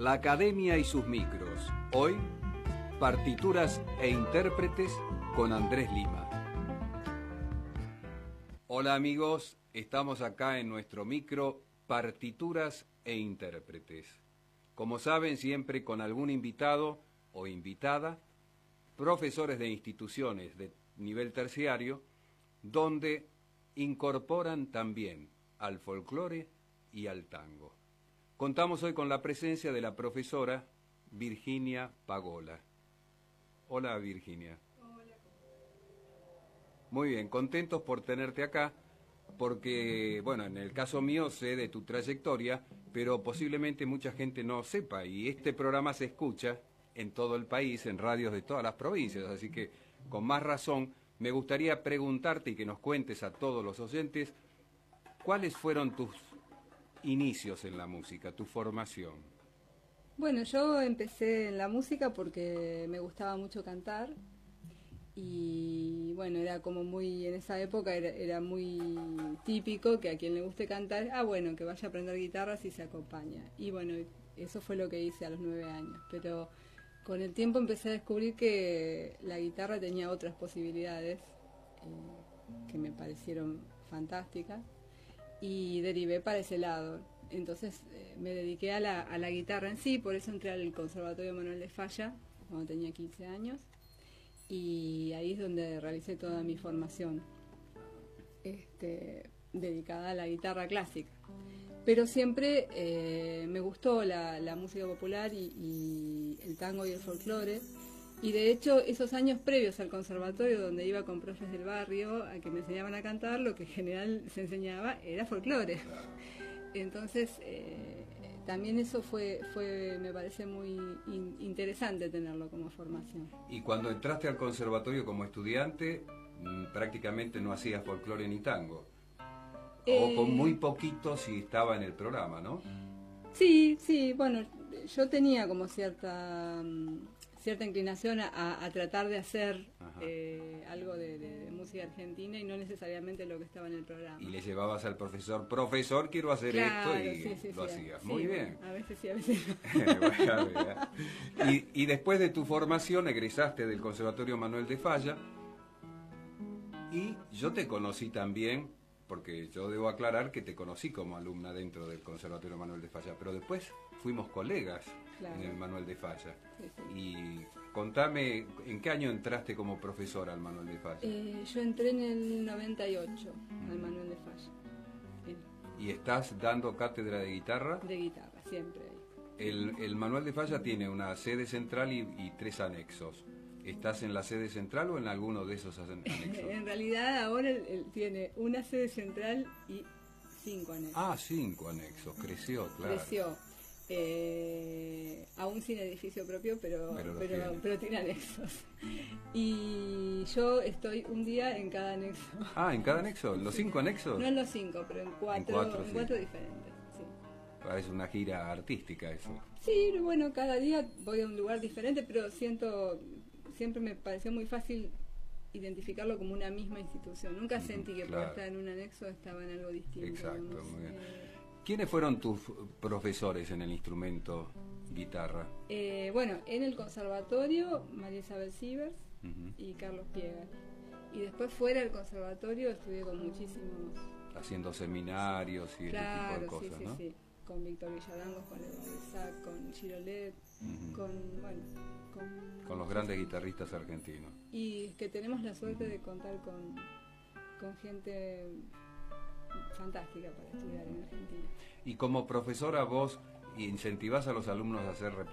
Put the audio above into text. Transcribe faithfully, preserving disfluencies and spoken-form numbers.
La Academia y sus micros. Hoy, partituras e intérpretes con Andrés Lima. Hola amigos, estamos acá en nuestro micro Partituras e intérpretes. Como saben, siempre con algún invitado o invitada, profesores de instituciones de nivel terciario, donde incorporan también al folclore y al tango. Contamos hoy con la presencia de la profesora Virginia Pagola. Hola Virginia. Hola. Muy bien, contentos por tenerte acá, porque, bueno, en el caso mío sé de tu trayectoria, pero posiblemente mucha gente no sepa, y este programa se escucha en todo el país, en radios de todas las provincias, así que con más razón me gustaría preguntarte y que nos cuentes a todos los oyentes cuáles fueron tus inicios en la música, tu formación. Bueno, yo empecé en la música porque me gustaba mucho cantar y bueno, era como muy, en esa época era, era muy típico que a quien le guste cantar, ah bueno, que vaya a aprender guitarra si se acompaña. Y bueno, eso fue lo que hice a los nueve años, pero con el tiempo empecé a descubrir que la guitarra tenía otras posibilidades eh, que me parecieron fantásticas y derivé para ese lado. Entonces eh, me dediqué a la, a la guitarra en sí, por eso entré al Conservatorio Manuel de Falla cuando tenía quince años y ahí es donde realicé toda mi formación este, dedicada a la guitarra clásica. Pero siempre eh, me gustó la, la música popular y, y el tango y el folclore. Y de hecho, esos años previos al conservatorio, donde iba con profes del barrio a que me enseñaban a cantar, lo que en general se enseñaba era folclore. Entonces, eh, también eso fue, fue, me parece muy in, interesante tenerlo como formación. Y cuando entraste al conservatorio como estudiante, prácticamente no hacías folclore ni tango. Eh... O con muy poquito si estaba en el programa, ¿no? Sí, sí, bueno, yo tenía como cierta... cierta inclinación a, a tratar de hacer eh, algo de, de, de música argentina y no necesariamente lo que estaba en el programa. Y le llevabas al profesor, profesor, quiero hacer claro, esto, y sí, sí, lo sí, hacías. Sí, muy bueno, bien. A veces sí, a veces no. y, y después de tu formación egresaste del Conservatorio Manuel de Falla y yo te conocí también, porque yo debo aclarar que te conocí como alumna dentro del Conservatorio Manuel de Falla, pero después fuimos colegas claro. en el Manuel de Falla. Sí, sí. Y contame, ¿en qué año entraste como profesora al Manuel de Falla? Eh, yo entré en el noventa y ocho mm. al Manuel de Falla. Sí. ¿Y estás dando cátedra de guitarra? De guitarra, siempre ahí. El, el Manuel de Falla tiene una sede central y, y tres anexos. ¿Estás en la sede central o en alguno de esos anexos? En realidad ahora él, él tiene una sede central y cinco anexos. Ah, cinco anexos, creció, claro. Creció, eh, aún sin edificio propio, pero, pero, pero, tiene. pero tiene anexos. Y yo estoy un día en cada anexo. Ah, ¿en cada anexo? ¿Los sí. cinco anexos? No en los cinco, pero en cuatro, en cuatro, en sí. cuatro diferentes. Sí. Parece una gira artística eso. Sí, bueno, cada día voy a un lugar diferente, pero siento... siempre me pareció muy fácil identificarlo como una misma institución. Nunca sentí que claro. por estar en un anexo estaba en algo distinto. Exacto, digamos. muy bien. Eh, ¿Quiénes fueron tus profesores en el instrumento guitarra? Eh, bueno, en el conservatorio, María Isabel Sivers uh-huh. y Carlos Piegas. Y después fuera del conservatorio estudié con muchísimos... Haciendo seminarios y claro, ese tipo de cosas, sí, ¿no? sí, sí. Con Víctor Villarangos, con Eduardo Isaac, con Girolet, uh-huh. con, bueno, con... con los grandes guitarristas argentinos. Y que tenemos la suerte uh-huh. de contar con, con gente fantástica para estudiar en Argentina. Y como profesora vos incentivás a los alumnos a hacer